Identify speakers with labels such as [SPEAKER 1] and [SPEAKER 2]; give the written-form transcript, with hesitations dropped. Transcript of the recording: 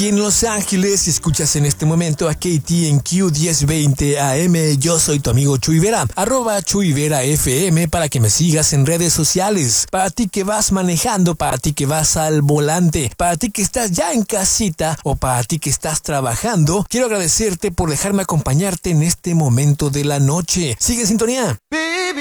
[SPEAKER 1] Y en Los Ángeles, si escuchas en este momento a Katie en Q1020 AM, yo soy tu amigo Chuy Vera, @ChuyVeraFM para que me sigas en redes sociales. Para ti que vas manejando, para ti que vas al volante, para ti que estás ya en casita o para ti que estás trabajando, quiero agradecerte por dejarme acompañarte en este momento de la noche. Sigue en sintonía.